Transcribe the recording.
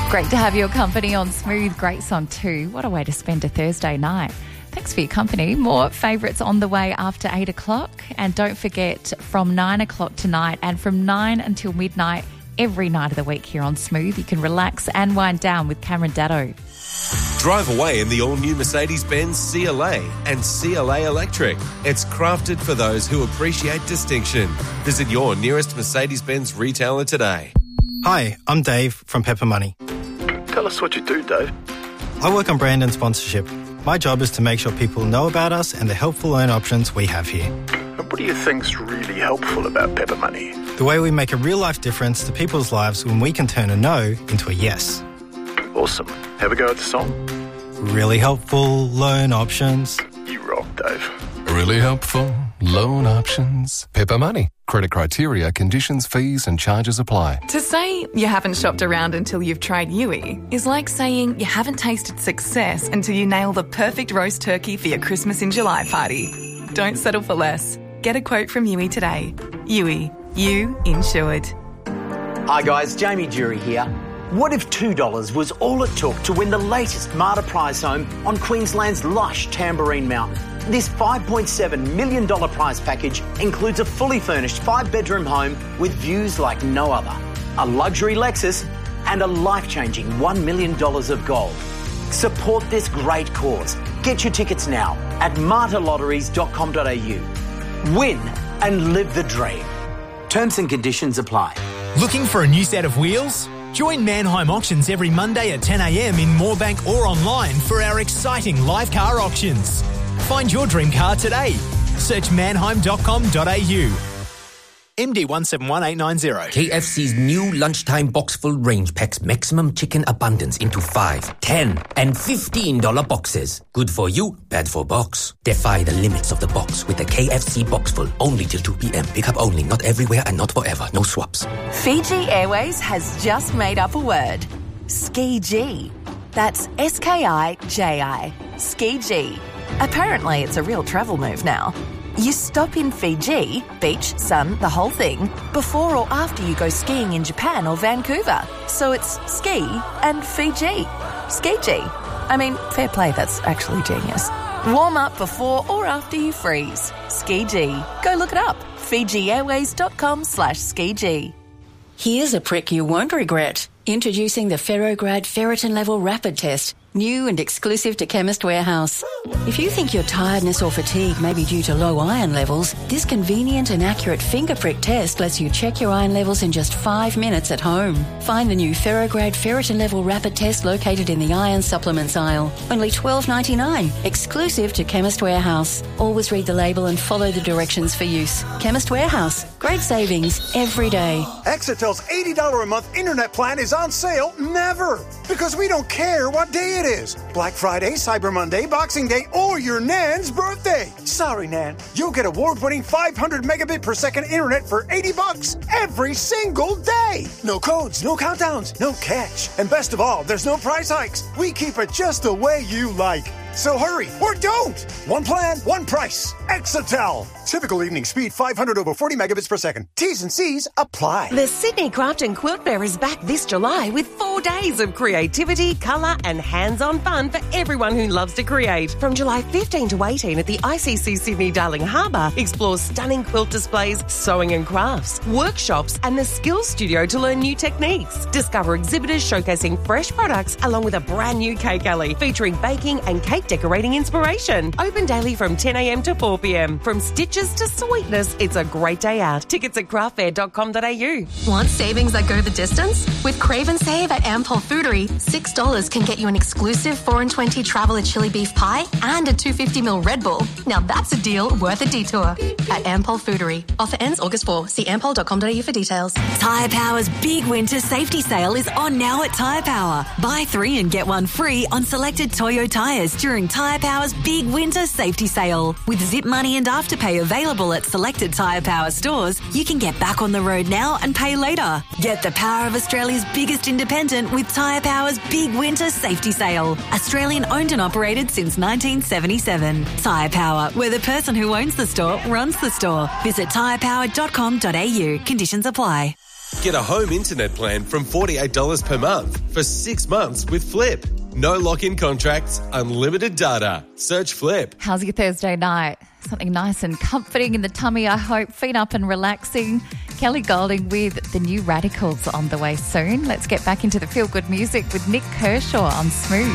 Great to have your company on Smooth. Great song too. What a way to spend a Thursday night. Thanks for your company. More favourites on the way after 8 o'clock. And don't forget, from 9 o'clock tonight and from 9 until midnight, every night of the week here on Smooth, you can relax and wind down with Cameron Datto. Drive away in the all-new Mercedes-Benz CLA and CLA Electric. It's crafted for those who appreciate distinction. Visit your nearest Mercedes-Benz retailer today. Hi, I'm Dave from Pepper Money. Tell us what you do, Dave. I work on brand and sponsorship. My job is to make sure people know about us and the helpful loan options we have here. And what do you think's really helpful about Pepper Money? The way we make a real-life difference to people's lives when we can turn a no into a yes. Awesome. Have a go at the song? Really helpful loan options. You rock, Dave. Really helpful loan options. Pepper Money. Credit criteria, conditions, fees and charges apply. To say you haven't shopped around until you've tried Yui is like saying you haven't tasted success until you nail the perfect roast turkey for your Christmas in July party. Don't settle for less. Get a quote from Yui today. Yui, you insured. Hi guys, Jamie Jury here. What if $2 was all it took to win the latest Marta prize home on Queensland's lush Tamborine Mountain? This $5.7 million prize package includes a fully furnished 5-bedroom home with views like no other, a luxury Lexus and a life-changing $1 million of gold. Support this great cause. Get your tickets now at martalotteries.com.au. Win and live the dream. Terms and conditions apply. Looking for a new set of wheels? Join Mannheim Auctions every Monday at 10 a.m. in Moorebank or online for our exciting live car auctions. Find your dream car today. Search mannheim.com.au. MD 171890. KFC's new lunchtime box-full range packs maximum chicken abundance into 5, 10 and $15 boxes. Good for you, bad for box. Defy the limits of the box with the KFC box-full. Only till 2 p.m. Pick up only, not everywhere and not forever. No swaps. Fiji Airways has just made up a word. Ski-G. That's S-K-I-J-I. Ski-G. Apparently it's a real travel move now. You stop in Fiji, beach, sun, the whole thing, before or after you go skiing in Japan or Vancouver. So it's ski and Fiji. Ski-G. I mean, fair play, that's actually genius. Warm up before or after you freeze. Ski-G. Go look it up. FijiAirways.com/Ski-G. Here's a prick you won't regret. Introducing the Ferrograd Ferritin Level Rapid Test. New and exclusive to Chemist Warehouse. If you think your tiredness or fatigue may be due to low iron levels, this convenient and accurate finger prick test lets you check your iron levels in just 5 minutes at home. Find the new Ferrograd Ferritin Level Rapid Test located in the iron supplements aisle. Only $12.99, exclusive to Chemist Warehouse. Always read the label and follow the directions for use. Chemist Warehouse. Great savings every day. Exetel's $80 a month internet plan is on sale never, because we don't care what day it is. Black Friday, Cyber Monday, Boxing Day, or your Nan's birthday. Sorry, Nan. You'll get award-winning 500 megabit per second internet for $80 every single day. No codes, no countdowns, no catch. And best of all, there's no price hikes. We keep it just the way you like. So hurry, or don't. One plan, one price. Exetel. Typical evening speed, 500 over 40 megabits per second. T's and C's apply. The Sydney Craft and Quilt Fair is back this July with 4 days of creativity, colour and hands-on fun for everyone who loves to create. From July 15 to 18 at the ICC Sydney Darling Harbour, explore stunning quilt displays, sewing and crafts, workshops and the Skills Studio to learn new techniques. Discover exhibitors showcasing fresh products along with a brand new cake alley featuring baking and cake decorating inspiration. Open daily from 10 a.m. to 4 p.m. From stitches to sweetness, it's a great day out. Tickets at craftfair.com.au. Want savings that go the distance? With Crave and Save at Ampol Foodery, $6 can get you an exclusive 4 and 20 Traveller chili beef pie and a 250ml Red Bull. Now that's a deal worth a detour. At Ampol Foodery. Offer ends August 4. See ampol.com.au for details. Tyre Power's big winter safety sale is on now at Tyre Power. Buy 3 and get 1 free on selected Toyo tyres during Tyre Power's big winter safety sale. With Zip Money and Afterpay available at selected Tyre Power stores, you can get back on the road now and pay later. Get the power of Australia's biggest independent with Tyre Power's big winter safety sale. Australian owned and operated since 1977. Tyre Power, where the person who owns the store runs the store. Visit tyrepower.com.au. Conditions apply. Get a home internet plan from $48 per month for 6 months with Flip. No lock-in contracts, unlimited data. Search Flip. How's your Thursday night? Something nice and comforting in the tummy, I hope. Feet up and relaxing. Kelly Golding with the new Radicals on the way soon. Let's get back into the feel-good music with Nick Kershaw on Smooth.